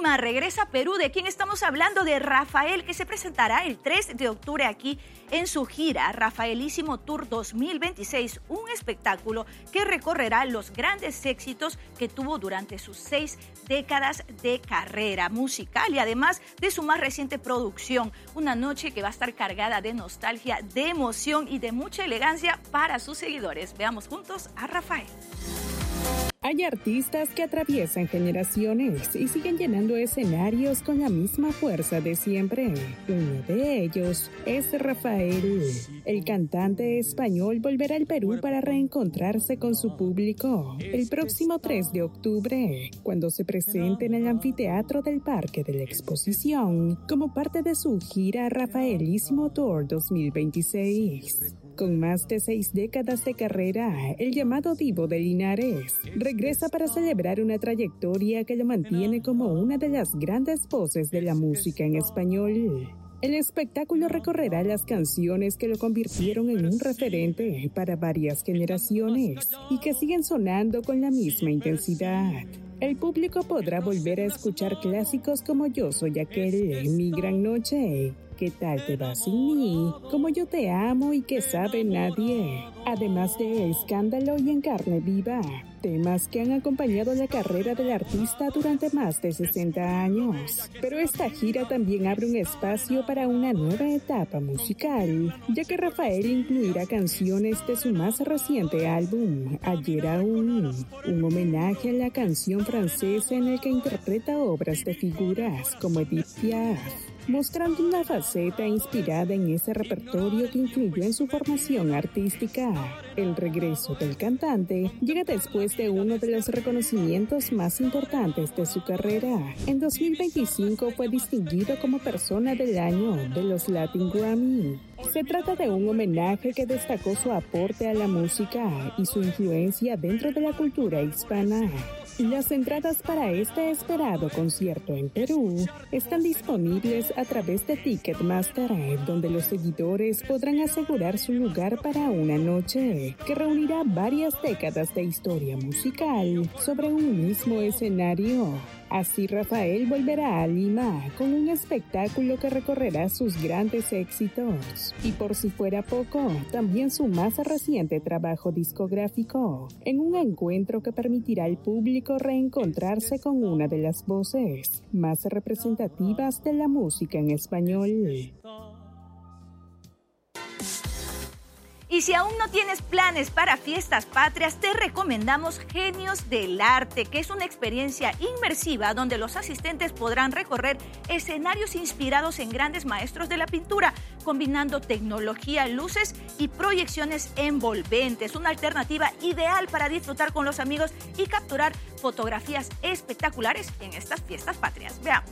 Lima, regresa a Perú. ¿De quién estamos hablando? De Rafael, que se presentará el 3 de octubre aquí en su gira Rafaelísimo Tour 2026, un espectáculo que recorrerá los grandes éxitos que tuvo durante sus 6 décadas de carrera musical y además de su más reciente producción, una noche que va a estar cargada de nostalgia, de emoción y de mucha elegancia para sus seguidores. Veamos juntos a Rafael. Hay artistas que atraviesan generaciones y siguen llenando escenarios con la misma fuerza de siempre. Uno de ellos es Rafael. El cantante español volverá al Perú para reencontrarse con su público el próximo 3 de octubre, cuando se presente en el anfiteatro del Parque de la Exposición, como parte de su gira Rafaelísimo Tour 2026. Con más de 6 décadas de carrera, el llamado Divo de Linares regresa para celebrar una trayectoria que lo mantiene como una de las grandes voces de la música en español. El espectáculo recorrerá las canciones que lo convirtieron en un referente para varias generaciones y que siguen sonando con la misma intensidad. El público podrá volver a escuchar clásicos como Yo Soy Aquel, Mi Gran Noche, ¿Qué tal te va sin mí?, Como yo te amo y Que sabe nadie, además de Escándalo y En carne viva, temas que han acompañado la carrera del artista durante más de 60 años. Pero esta gira también abre un espacio para una nueva etapa musical, ya que Rafael incluirá canciones de su más reciente álbum, Ayer aún, un homenaje a la canción francesa en el que interpreta obras de figuras como Edith Piaf, mostrando una faceta inspirada en ese repertorio que influyó en su formación artística. El regreso del cantante llega después de uno de los reconocimientos más importantes de su carrera. En 2025 fue distinguido como Persona del Año de los Latin Grammy. Se trata de un homenaje que destacó su aporte a la música y su influencia dentro de la cultura hispana. Las entradas para este esperado concierto en Perú están disponibles a través de Ticketmaster, donde los seguidores podrán asegurar su lugar para una noche que reunirá varias décadas de historia musical sobre un mismo escenario. Así Rafael volverá a Lima con un espectáculo que recorrerá sus grandes éxitos. Y por si fuera poco, también su más reciente trabajo discográfico, en un encuentro que permitirá al público reencontrarse con una de las voces más representativas de la música en español. Y si aún no tienes planes para fiestas patrias, te recomendamos Genios del Arte, que es una experiencia inmersiva donde los asistentes podrán recorrer escenarios inspirados en grandes maestros de la pintura, combinando tecnología, luces y proyecciones envolventes. Una alternativa ideal para disfrutar con los amigos y capturar fotografías espectaculares en estas fiestas patrias. Veamos.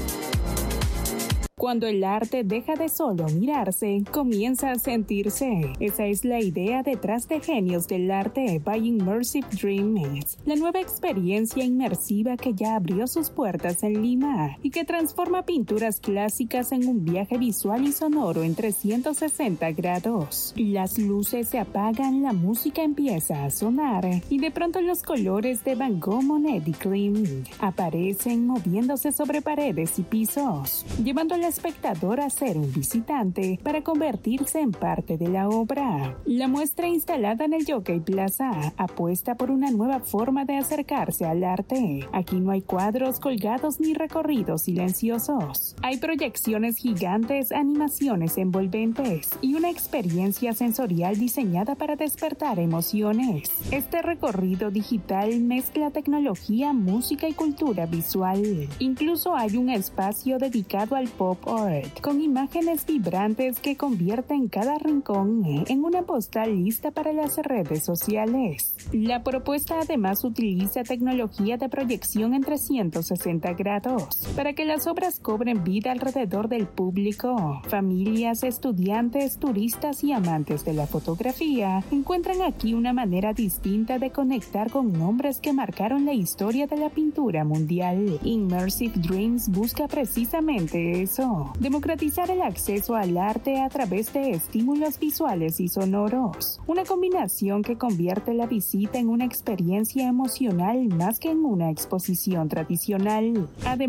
Cuando el arte deja de solo mirarse, comienza a sentirse. Esa es la idea detrás de Genios del Arte by Immersive Dreams, la nueva experiencia inmersiva que ya abrió sus puertas en Lima y que transforma pinturas clásicas en un viaje visual y sonoro en 360 grados. Las luces se apagan, la música empieza a sonar y de pronto los colores de Van Gogh, Monet y Klimt aparecen moviéndose sobre paredes y pisos, llevando a la espectador a ser un visitante para convertirse en parte de la obra. La muestra instalada en el Jockey Plaza apuesta por una nueva forma de acercarse al arte. Aquí no hay cuadros colgados ni recorridos silenciosos. Hay proyecciones gigantes, animaciones envolventes y una experiencia sensorial diseñada para despertar emociones. Este recorrido digital mezcla tecnología, música y cultura visual. Incluso hay un espacio dedicado al pop art, con imágenes vibrantes que convierten cada rincón en una postal lista para las redes sociales. La propuesta además utiliza tecnología de proyección en 360 grados para que las obras cobren vida alrededor del público. Familias, estudiantes, turistas y amantes de la fotografía encuentran aquí una manera distinta de conectar con nombres que marcaron la historia de la pintura mundial. Immersive Dreams busca precisamente eso: democratizar el acceso al arte a través de estímulos visuales y sonoros, una combinación que convierte la visita en una experiencia emocional más que en una exposición tradicional. Además,